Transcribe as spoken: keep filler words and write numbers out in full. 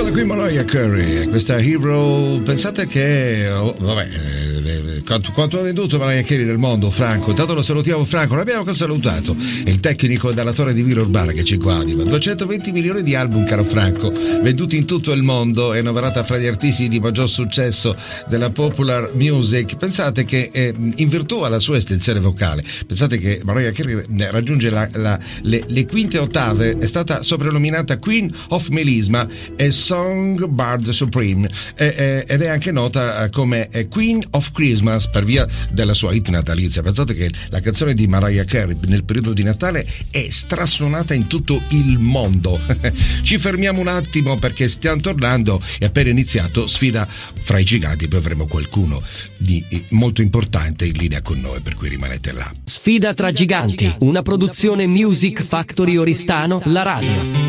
Eccola qui Mariah Carey, questa Hero. Pensate che oh, vabbè eh, quanto, quanto ha venduto Mariah Carey nel mondo, Franco? Intanto lo salutiamo Franco, l'abbiamo salutato, è il tecnico dalla torre di Villa Urbana che ci guarda. duecentoventi milioni di album, caro Franco, venduti in tutto il mondo, è annoverata fra gli artisti di maggior successo della popular music. Pensate che eh, in virtù alla sua estensione vocale, pensate che Mariah Carey raggiunge la, la, le, le quinte ottave, è stata soprannominata Queen of Melisma e Songbird Supreme eh, eh, ed è anche nota come Queen of Christmas per via della sua hit natalizia. Pensate che la canzone di Mariah Carey nel periodo di Natale è strasuonata in tutto il mondo. Ci fermiamo un attimo perché stiamo tornando, è appena iniziato Sfida fra i giganti, poi avremo qualcuno di molto importante in linea con noi, per cui rimanete là. Sfida tra giganti, una produzione Music Factory Oristano, la radio.